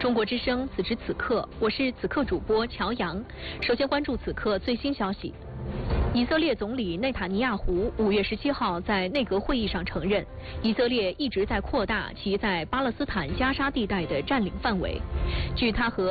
中国之声，此时此刻，我是此刻主播乔阳。首先关注此刻最新消息。以色列总理内塔尼亚胡5月17号在内阁会议上承认，以色列一直在扩大其在巴勒斯坦加沙地带的占领范围。据他和